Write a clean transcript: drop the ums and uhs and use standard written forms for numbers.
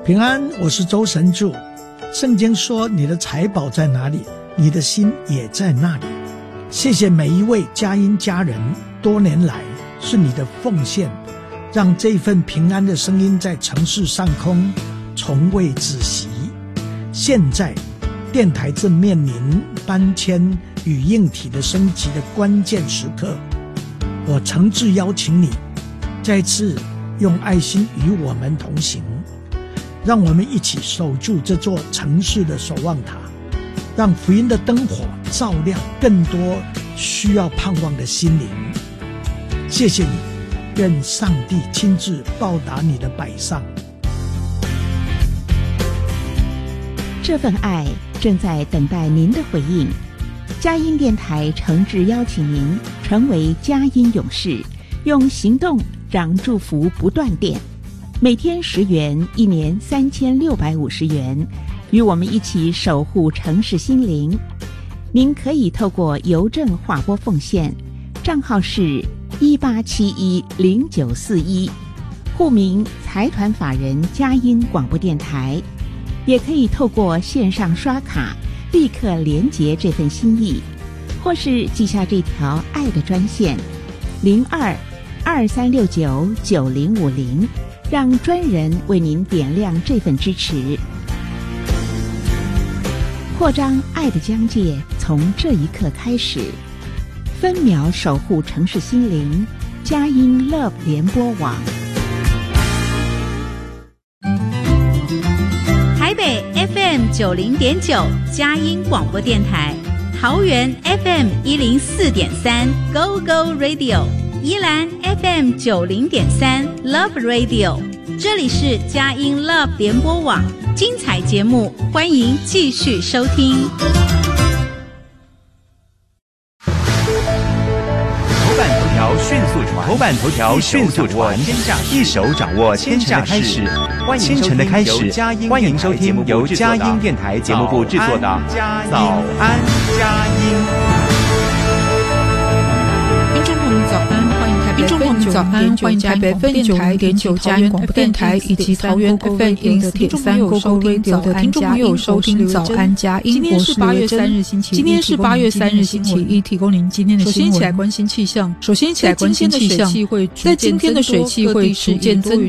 平安，我是周神助。圣经说，你的财宝在哪里，你的心也在那里。谢谢每一位佳音家人，多年来是你的奉献，让这份平安的声音在城市上空从未止息。现在电台正面临搬迁与硬体的升级的关键时刻，我诚挚邀请你再次用爱心与我们同行，让我们一起守住这座城市的守望塔，让福音的灯火照亮更多需要盼望的心灵。谢谢你，愿上帝亲自报答你的摆上。 这份爱正在等待您的回应。佳音电台诚挚邀请您成为佳音勇士，用行动让祝福不断电。每天10元，一年3650元，与我们一起守护城市心灵。您可以透过邮政划拨奉献，账号是18710941，户名财团法人佳音广播电台。也可以透过线上刷卡立刻连结这份心意，或是记下这条爱的专线0223699050，让专人为您点亮这份支持。扩张爱的疆界，从这一刻开始，分秒守护城市心灵，佳音 Love 联播网。 台北 FM 90.9佳音广播电台，桃园 FM 104.3 Go Go Radio， 宜兰 FM 90.3 Love Radio， 这里是佳音 Love 联播网，精彩节目欢迎继续收听。 头版头条迅速传，一手掌握天下事。清晨的开始，欢迎收听由佳音电台节目部制作的《早安佳音》。 听众朋友们早安，欢迎台北 FM 90.9佳音广播电台以及桃园 FM 104.3 Go Go Radio 的听众朋友收听早安佳音。今天是8月3日星期一，提供您今天的新闻。首先一起来关心气象。在今天的水汽会逐渐增多，